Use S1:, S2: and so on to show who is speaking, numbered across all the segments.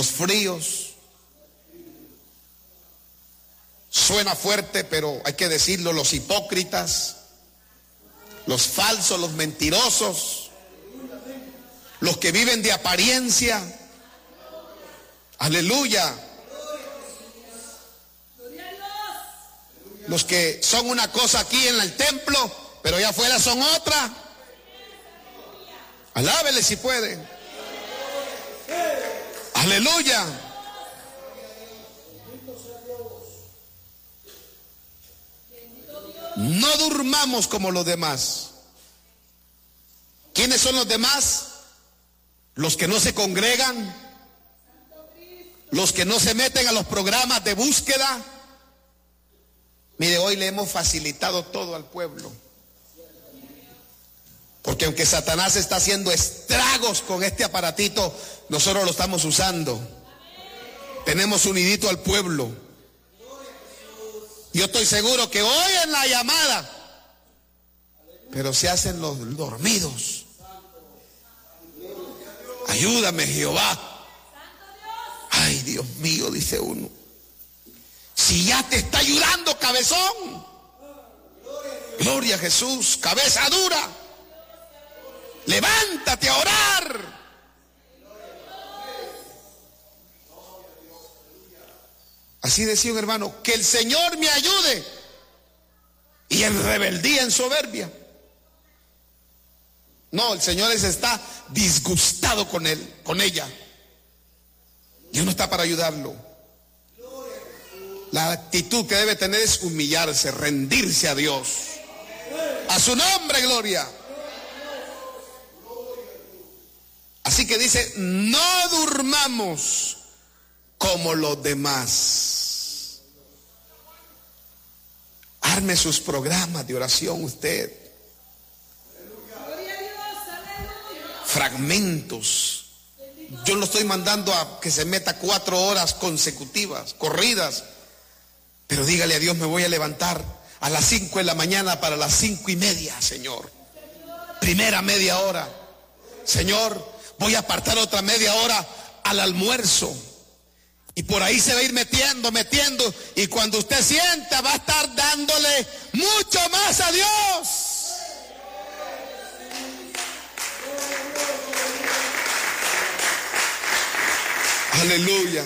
S1: los fríos. Suena fuerte, pero hay que decirlo, los hipócritas, los falsos, los mentirosos, los que viven de apariencia. Aleluya. Los que son una cosa aquí en el templo, pero allá afuera son otra. Alábele si puede. Aleluya. No durmamos como los demás. ¿Quiénes son los demás? Los que no se congregan, los que no se meten a los programas de búsqueda. Mire, hoy le hemos facilitado todo al pueblo. Porque aunque Satanás está haciendo estragos con este aparatito, nosotros lo estamos usando. Tenemos unidito al pueblo. Yo estoy seguro que oyen la llamada, pero se hacen los dormidos. Ayúdame, Jehová. Ay, Dios mío, dice uno. Si ya te está ayudando, cabezón. Gloria a Jesús, cabeza dura. Levántate a orar. Así decía un hermano, que el Señor me ayude. Y en rebeldía, en soberbia. No, el Señor está disgustado con él, con ella. Dios no está para ayudarlo. La actitud que debe tener es humillarse, rendirse a Dios. A su nombre, gloria. Así que dice, no durmamos como los demás. Arme sus programas de oración usted. Fragmentos. Yo lo estoy mandando a que se meta 4 horas consecutivas, corridas. Pero dígale a Dios, me voy a levantar a las 5 de la mañana para las 5:30, Señor. Primera media hora. Señor, voy a apartar otra media hora al almuerzo. Y por ahí se va a ir metiendo. Y cuando usted sienta, va a estar dándole mucho más a Dios. Aleluya.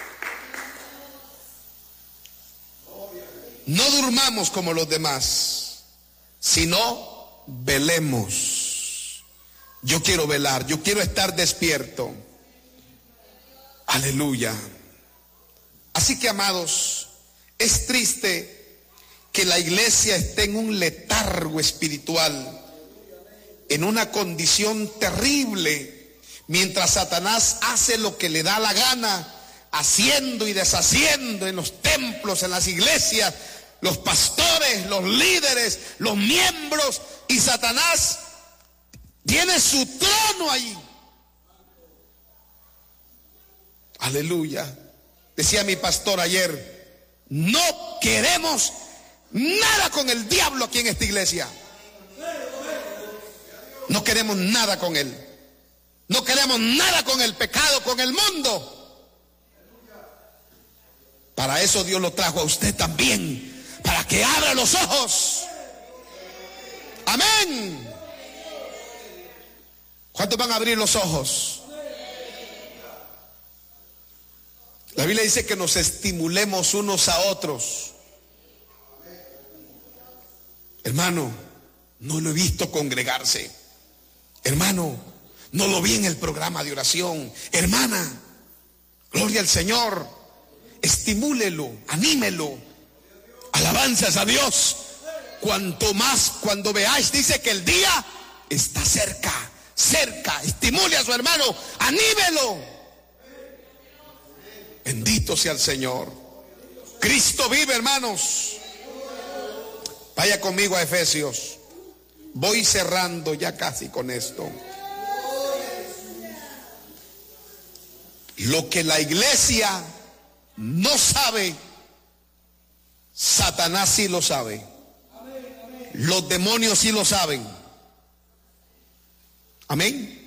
S1: No durmamos como los demás, sino velemos. Yo quiero velar, yo quiero estar despierto. Aleluya. Así que, amados, es triste que la iglesia esté en un letargo espiritual, en una condición terrible, mientras Satanás hace lo que le da la gana, haciendo y deshaciendo en los templos, en las iglesias, los pastores, los líderes, los miembros, y Satanás tiene su trono ahí. Aleluya. Decía mi pastor ayer, no queremos nada con el diablo aquí en esta iglesia. No queremos nada con él. No queremos nada con el pecado, con el mundo. Para eso Dios lo trajo a usted también, para que abra los ojos. Amén. ¿Cuántos van a abrir los ojos? La Biblia dice que nos estimulemos unos a otros. Hermano, no lo he visto congregarse. Hermano, no lo vi en el programa de oración. Hermana, gloria al Señor. Estimúlelo, anímelo. Alabanzas a Dios. Cuanto más, cuando veáis, dice que el día está cerca. Estimule a su hermano, anímelo. Bendito sea el Señor. Cristo vive, hermanos. Vaya conmigo a Efesios. Voy cerrando ya casi con esto. Lo que la iglesia no sabe, Satanás sí lo sabe. Los demonios sí lo saben. Amén.